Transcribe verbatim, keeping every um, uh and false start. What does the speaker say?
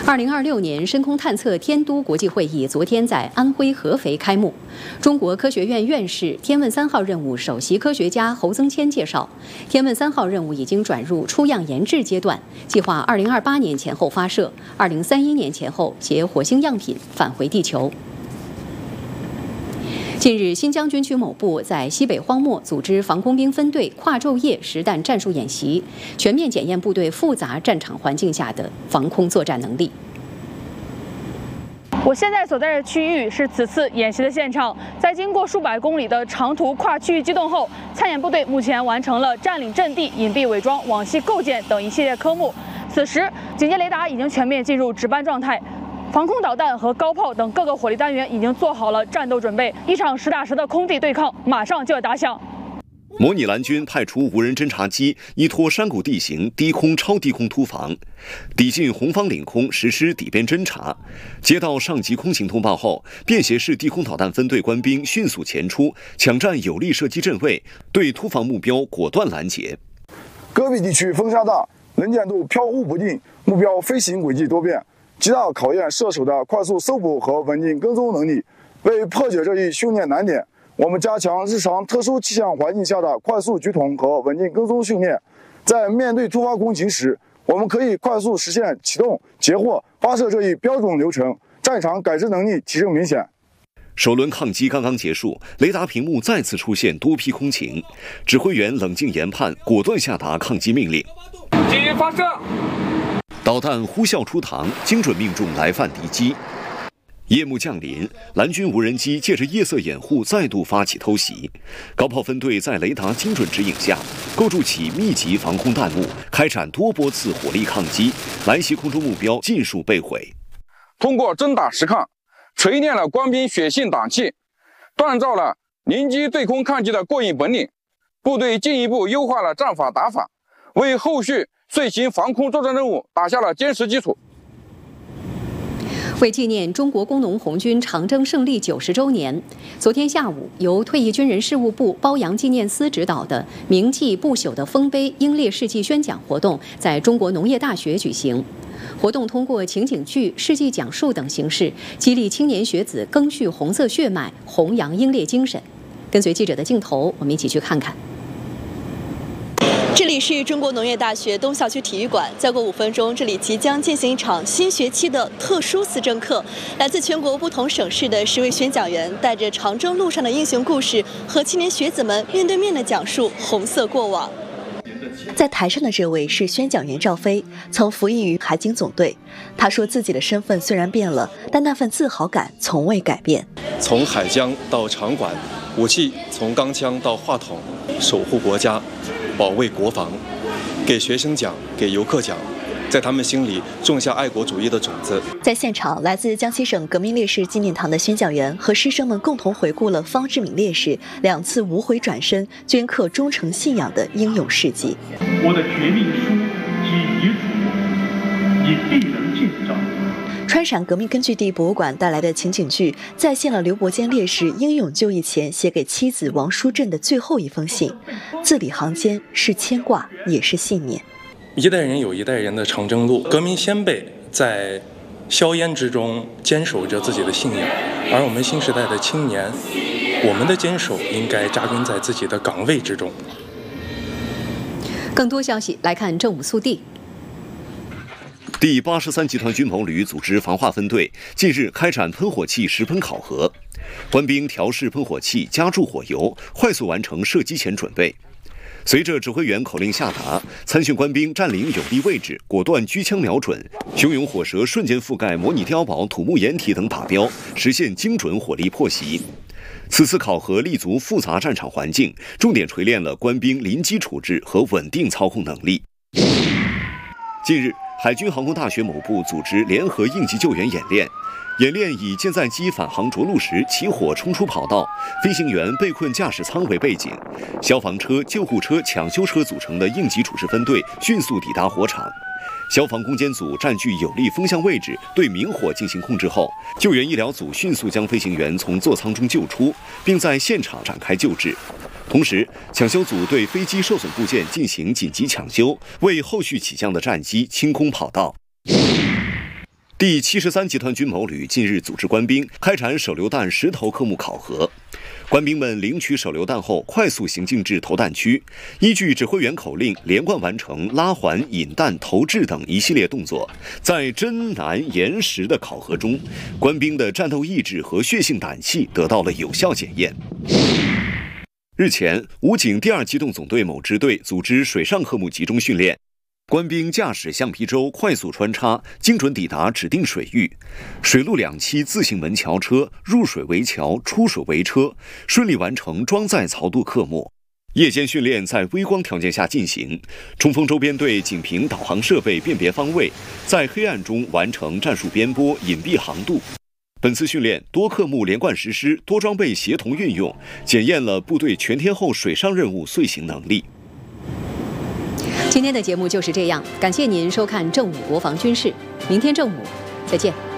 二零二六年深空探测天都国际会议昨天在安徽合肥开幕。中国科学院院士、天问三号任务首席科学家侯增谦介绍，天问三号任务已经转入出样研制阶段，计划二零二八年前后发射，二零三一年前后携火星样品返回地球。 近日，新疆军区某部在西北荒漠组织防空兵分队跨昼夜实弹战术演习，全面检验部队复杂战场环境下的防空作战能力。 我现在所在的区域是此次演习的现场，在经过数百公里的长途跨区域机动后，参演部队目前完成了占领阵地、隐蔽伪装、网系构建等一系列科目。此时，警戒雷达已经全面进入值班状态。 防空导弹和高炮等各个火力单元已经做好了战斗准备，一场实打实的空地对抗马上就要打响。 模拟蓝军派出无人侦察机，依托山谷地形低空、超低空突防，抵近红方领空实施底边侦察。接到上级空情通报后，便携式地空导弹分队官兵迅速前出，抢占有利射击阵位，对突防目标果断拦截。 戈壁地区风沙大，能见度飘忽不定，目标飞行轨迹多变。 极大考验射手的快速搜捕和稳定跟踪能力。为破解这一训练难点，我们加强日常特殊气象环境下的快速局统和稳定跟踪训练。在面对突发空情时，我们可以快速实现启动、截获、发射这一标准流程，战场感知能力提升明显。 首轮抗击刚刚结束，雷达屏幕再次出现多批空情，指挥员冷静研判，果断下达抗击命令。 进行发射。 导弹呼啸出膛，精准命中来犯敌机。夜幕降临，蓝军无人机借着夜色掩护，再度发起偷袭。高炮分队在雷达精准指引下，构筑起密集防空弹幕，开展多波次火力抗击，来袭空中目标尽数被毁。 通过真打实抗，锤炼了官兵血性胆气，锻造了临机对空抗击的过硬本领。部队进一步优化了战法打法，为后续 遂行防空作战任务打下了坚实基础。 为纪念中国工农红军长征胜利九十周年，昨天下午，由退役军人事务部褒扬纪念司指导的“铭记不朽的丰碑”英烈事迹宣讲活动在中国农业大学举行。活动通过情景剧、事迹讲述等形式，激励青年学子赓续红色血脉，弘扬英烈精神。跟随记者的镜头，我们一起去看看。 这里是中国农业大学东校区体育馆，再过五分钟，这里即将进行一场新学期的特殊思政课。来自全国不同省市的十位宣讲员，带着长征路上的英雄故事，和青年学子们面对面的讲述红色过往。在台上的这位是宣讲员赵飞，曾服役于海警总队。他说自己的身份虽然变了，但那份自豪感从未改变。 从海疆到场馆，武器从钢枪到话筒，守护国家。 保卫国防，给学生讲，给游客讲，在他们心里种下爱国主义的种子。在现场，来自江西省革命烈士纪念堂的宣讲员和师生们共同回顾了方志敏烈士两次无悔转身、镌刻忠诚信仰的英勇事迹。 我的绝命书及遗嘱，你必能尽照。 川陕革命根据地博物馆带来的情景剧，再现了刘伯坚烈士英勇就义前写给妻子王淑珍的最后一封信，字里行间是牵挂，也是信念。 一代人有一代人的长征路，革命先辈在硝烟之中坚守着自己的信仰，而我们新时代的青年，我们的坚守应该扎根在自己的岗位之中。 更多消息来看正午速递。 第八十三集团军某旅组织防化分队近日开展喷火器实喷考核，官兵调试喷火器，加注火油，快速完成射击前准备。随着指挥员口令下达，参训官兵占领有利位置，果断狙枪瞄准，汹涌火舌瞬间覆盖模拟碉堡、土木掩体等靶标，实现精准火力破袭。此次考核立足复杂战场环境，重点锤炼了官兵临机处置和稳定操控能力。近日， 海军航空大学某部组织联合应急救援演练，演练以舰载机返航着陆时起火冲出跑道，飞行员被困驾驶舱为背景，消防车、救护车、抢修车组成的应急处置分队迅速抵达火场。消防攻坚组占据有利风向位置，对明火进行控制后，救援医疗组迅速将飞行员从座舱中救出，并在现场展开救治。同时，抢修组对飞机受损部件进行紧急抢修，为后续起降的战机清空跑道。 第七十三集团军某旅近日组织官兵开展手榴弹实投科目考核。官兵们领取手榴弹后，快速行进至投弹区，依据指挥员口令，连贯完成拉环、引弹、投掷等一系列动作。在真难严实的考核中，官兵的战斗意志和血性胆气得到了有效检验。日前，武警第二机动总队某支队组织水上科目集中训练。官兵驾驶橡皮舟快速穿插，精准抵达指定水域，水陆两栖自行门桥车入水为桥，出水为车，顺利完成装载槽渡科目。夜间训练在微光条件下进行，冲锋周边队仅凭导航设备辨别方位，在黑暗中完成战术编拨、隐蔽航渡。本次训练多科目连贯实施，多装备协同运用，检验了部队全天候水上任务遂行能力。 今天的节目就是这样，感谢您收看正午国防军事，明天正午再见。